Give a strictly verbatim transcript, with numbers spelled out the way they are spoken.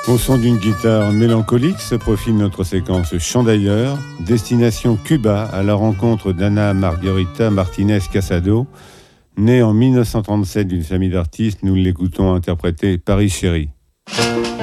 Au son d'une guitare mélancolique se profile notre séquence Chant d'ailleurs, destination Cuba à la rencontre d'Ana Margarita Martinez Casado. Née en mille neuf cent trente-sept d'une famille d'artistes, nous l'écoutons interpréter Paris Chérie.